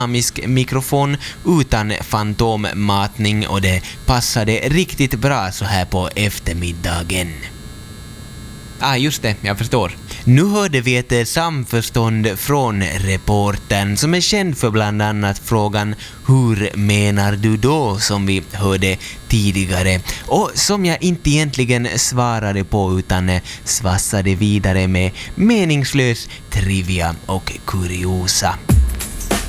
mikrofon utan fantommatning och det passade riktigt bra så här på eftermiddagen. Just det, jag förstår. Nu hörde vi ett samförstånd från reportern som är känd för bland annat frågan "Hur menar du då?" som vi hörde tidigare och som jag inte egentligen svarade på utan svassade vidare med meningslös trivia och kuriosa.